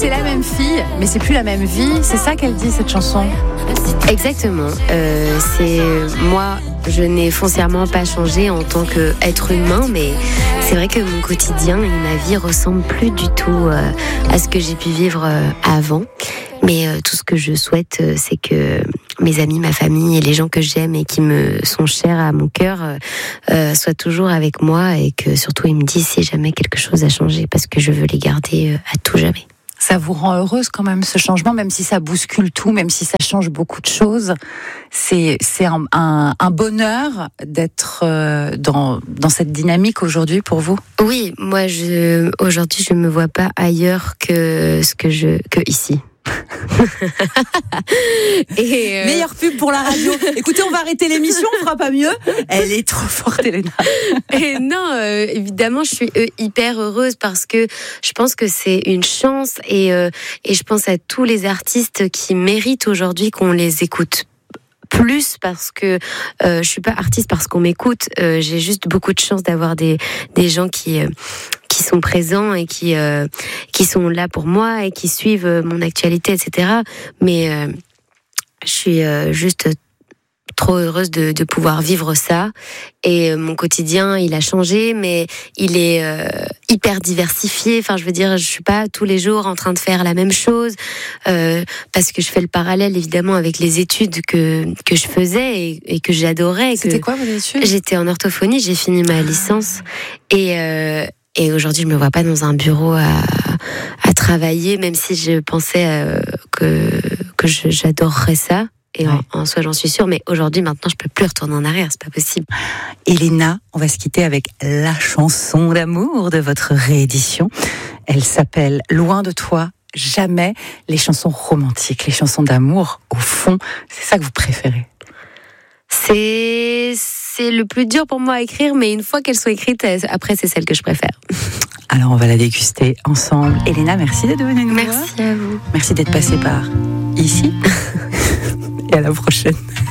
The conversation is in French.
c'est la même fille, mais c'est plus la même vie. C'est ça qu'elle dit, cette chanson. Exactement. C'est moi, je n'ai foncièrement pas changé en tant qu'être humain, mais c'est vrai que mon quotidien et ma vie ressemblent plus du tout à ce que j'ai pu vivre avant. Mais tout ce que je souhaite, c'est que mes amis, ma famille et les gens que j'aime et qui me sont chers à mon cœur soient toujours avec moi et que surtout ils me disent si jamais quelque chose a changé, parce que je veux les garder à tout jamais. Ça vous rend heureuse quand même, ce changement, même si ça bouscule tout, même si ça change beaucoup de choses. C'est un bonheur d'être dans cette dynamique aujourd'hui pour vous? Oui, moi aujourd'hui je me vois pas ailleurs que ici. Et meilleure pub pour la radio. Écoutez, on va arrêter l'émission, on fera pas mieux. Elle est trop forte, Elena. Et non, évidemment, je suis hyper heureuse parce que je pense que c'est une chance et je pense à tous les artistes qui méritent aujourd'hui qu'on les écoute plus, parce que je suis pas artiste parce qu'on m'écoute. J'ai juste beaucoup de chance d'avoir des gens qui sont présents et qui sont là pour moi et qui suivent mon actualité, etc. Mais je suis juste trop heureuse de pouvoir vivre ça. Et mon quotidien, il a changé, mais il est hyper diversifié. Enfin, je veux dire, je suis pas tous les jours en train de faire la même chose, parce que je fais le parallèle évidemment avec les études que je faisais et que j'adorais. C'était quoi vos études? J'étais en orthophonie, j'ai fini ma licence et aujourd'hui, je me vois pas dans un bureau à travailler, même si je pensais que j'adorerais ça. Et en soi, j'en suis sûre, mais aujourd'hui, maintenant, je peux plus retourner en arrière, c'est pas possible. Elena, on va se quitter avec la chanson d'amour de votre réédition. Elle s'appelle Loin de toi, jamais. Les chansons romantiques, les chansons d'amour, au fond, c'est ça que vous préférez? C'est le plus dur pour moi à écrire, mais une fois qu'elles sont écrites, après, c'est celle que je préfère. Alors, on va la déguster ensemble. Elena, merci d'être venue nous voir. Merci à vous. Merci d'être passée par ici. Et à la prochaine.